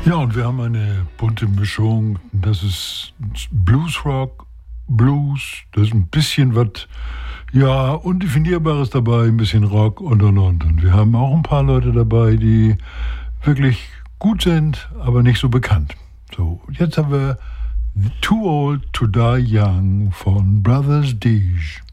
Ja, und wir haben eine bunte Mischung. Das ist Bluesrock, Blues, da ist ein bisschen was, ja, Undefinierbares dabei, ein bisschen Rock und. Und wir haben auch ein paar Leute dabei, die wirklich gut sind, aber nicht so bekannt. So, jetzt haben wir Too Old to Die Young von Brothers Deej.